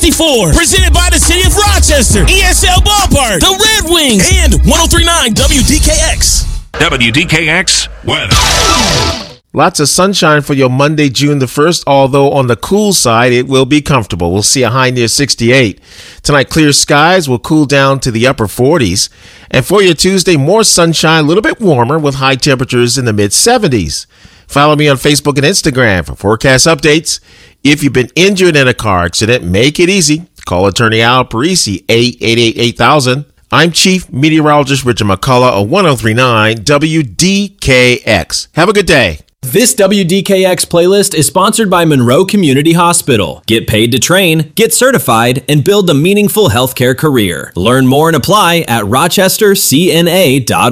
54, presented by the City of Rochester, ESL Ballpark, the Red Wings, and 103.9 WDKX. WDKX weather. Lots of sunshine for your Monday, June the 1st, although on the cool side, it will be comfortable. We'll see a high near 68. Tonight, clear skies will cool down to the upper 40s. And for your Tuesday, more sunshine, a little bit warmer with high temperatures in the mid-70s. Follow me on Facebook and Instagram for forecast updates. If you've been injured in a car accident, make it easy. Call attorney Al Parisi, 888-8000. I'm Chief Meteorologist Richard McCullough of 103.9 WDKX. Have a good day. This WDKX playlist is sponsored by Monroe Community Hospital. Get paid to train, get certified, and build a meaningful healthcare career. Learn more and apply at rochestercna.org.